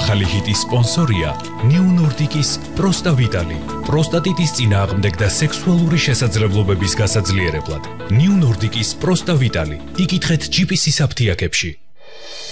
ახალი ჰიტის სპონსორია New Nordic-ის პროსტავიტალი. პროსტატიტის წინააღმდეგ და სექსუალური შესაძლებლობების გასაძლიერებლად. New Nordic-ის პროსტავიტალი. იკითხეთ GPC-ის აფთიაქებში.